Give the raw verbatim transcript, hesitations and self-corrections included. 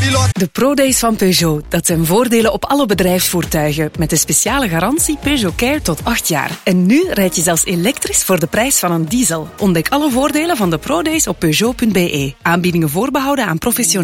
De ProDays van Peugeot, dat zijn voordelen op alle bedrijfsvoertuigen. Met de speciale garantie Peugeot Care tot acht jaar. En nu rijd je zelfs elektrisch voor de prijs van een diesel. Ontdek alle voordelen van de ProDays op Peugeot punt be. Aanbiedingen voorbehouden aan professionele